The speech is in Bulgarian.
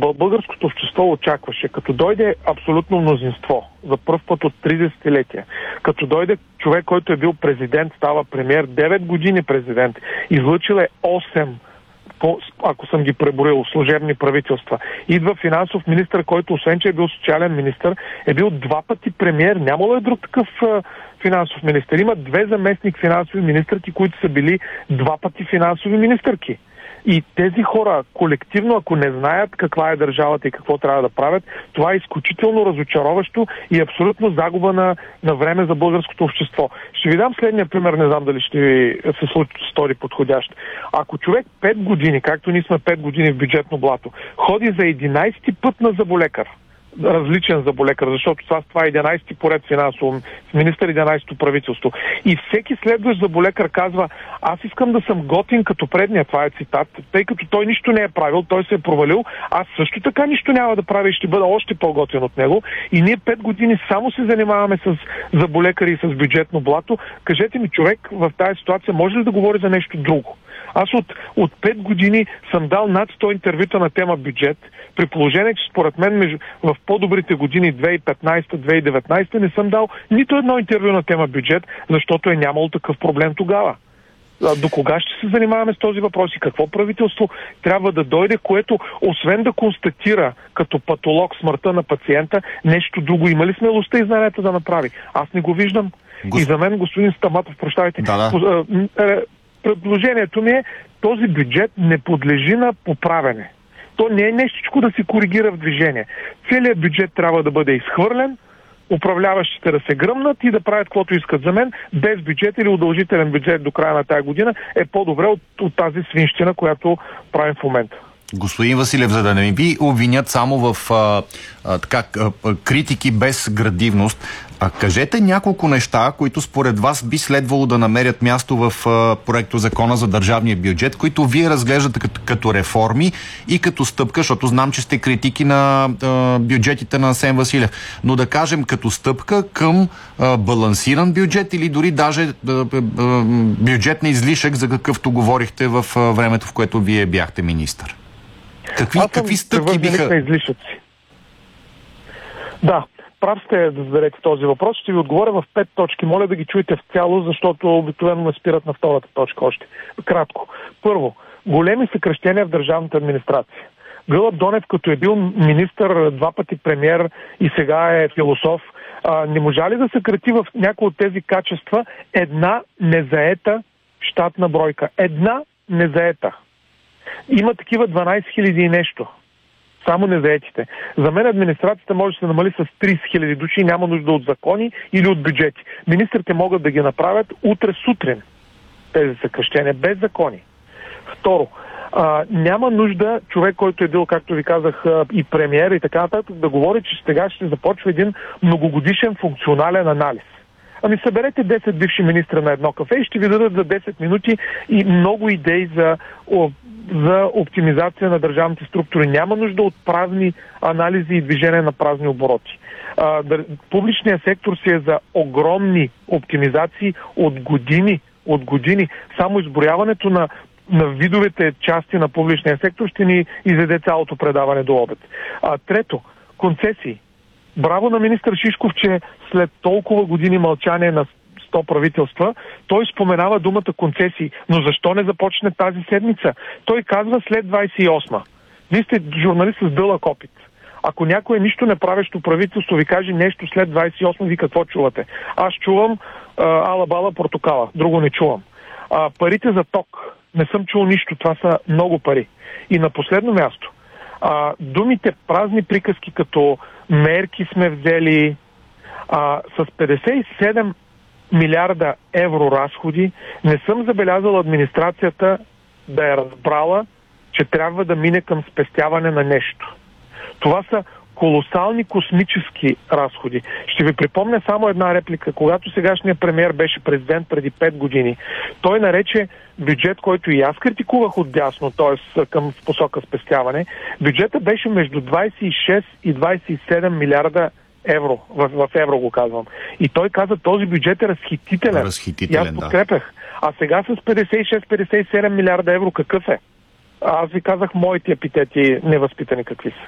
българското общество очакваше, като дойде абсолютно мнозинство за пръв път от 30 десетилетия, като дойде човек, който е бил президент, става премиер, 9 години президент, излъчил е 8, ако съм ги преброил, служебни правителства. Идва финансов министър, който освен, че е бил социален министър, е бил 2 пъти премиер. Нямало е друг такъв финансов министър. Има 2 заместник финансови министърки, които са били 2 пъти финансови министърки. И тези хора колективно, ако не знаят каква е държавата и какво трябва да правят, това е изключително разочароващо и абсолютно загуба на време за българското общество. Ще ви дам следния пример, не знам дали ще ви се стори подходящ. Ако човек 5 години, както ние сме 5 години в бюджетно блато, ходи за 11-ти път на зъболекар, различен зъболекар, защото това е 11-ти поред финансово, министър 11-то правителство. И всеки следващ зъболекар казва: аз искам да съм готин като предния, това е цитат, тъй като той нищо не е правил, той се е провалил, аз също така нищо няма да правя и ще бъда още по-готин от него. И ние 5 години само се занимаваме с зъболекари и с бюджетно блато. Кажете ми, човек в тази ситуация може ли да говори за нещо друго? Аз от 5 години съм дал над 100 интервюта на тема бюджет, при положение, че според мен в по-добрите години 2015-2019 не съм дал нито едно интервю на тема бюджет, защото е нямало такъв проблем тогава. До кога ще се занимаваме с този въпрос и какво правителство трябва да дойде, което освен да констатира като патолог смъртта на пациента, нещо друго има ли смелостта и знанията да направи? Аз не го виждам. И за мен, господин Стаматов, прощавайте, предложението ми е: този бюджет не подлежи на поправене. То не е нещичко да се коригира в движение. Целият бюджет трябва да бъде изхвърлен, управляващите да се гръмнат и да правят каквото искат. За мен без бюджет или удължителен бюджет до края на тази година е по-добре от тази свинщина, която правим в момента. Господин Василев, за да не ви обвинят само в критики без градивност, кажете няколко неща, които според вас би следвало да намерят място в проекто Закона за държавния бюджет, които вие разглеждате като реформи и като стъпка, защото знам, че сте критики на бюджетите на Асен Василев, но да кажем като стъпка към балансиран бюджет или дори даже бюджет на излишък, за какъвто говорихте в времето, в което вие бяхте министър. Какви стъпки биха... Да, прав сте да зададете този въпрос. Ще ви отговоря в 5 точки. Моля да ги чуете в цяло, защото обикновено ме спират на втората точка още. Кратко. Първо, големи съкращения в държавната администрация. Гълъб Донев, като е бил министър, 2 пъти премиер и сега е философ, не можа ли да съкрати в някои от тези качества една незаета щатна бройка? Една незаета. Има такива 12 000 и нещо. Само незаетите. За мен администрацията може да се намали с 30 000 души и няма нужда от закони или от бюджети. Министрите могат да ги направят утре сутрин тези съкращения, без закони. Второ, няма нужда човек, който е бил, както ви казах, и премиер и така нататък, да говори, че сега ще започва един многогодишен функционален анализ. Ами съберете 10 бивши министра на едно кафе и ще ви дадат за 10 минути и много идеи за оптимизация на държавните структури. Няма нужда от празни анализи и движение на празни обороти. Публичният сектор си е за огромни оптимизации от години. Само изброяването на видовете части на публичния сектор ще ни изведе цялото предаване до обед. Трето, концесии. Браво на министър Шишков, че след толкова години мълчание на 100 правителства, той споменава думата концесии. Но защо не започне тази седмица? Той казва след 28-ма. Вие сте журналист с дълъг опит. Ако някое нищо не правещо правителство ви каже нещо след 28-ма, ви какво чувате? Аз чувам ала-бала портокала. Друго не чувам. Парите за ток. Не съм чул нищо. Това са много пари. И на последно място, думите празни приказки като мерки сме взели, с 57 милиарда евро разходи, не съм забелязал администрацията да е разбрала, че трябва да мине към спестяване на нещо. Това са колосални космически разходи. Ще ви припомня само една реплика. Когато сегашният премиер беше президент преди 5 години, той нарече бюджет, който и аз критикувах отдясно, т.е. към посока спестяване, бюджета беше между 26 и 27 милиарда евро. В евро го казвам. И той каза, този бюджет е разхитителен. И аз подкрепях. А сега с 56-57 милиарда евро какъв е? Аз ви казах моите епитети невъзпитани какви са.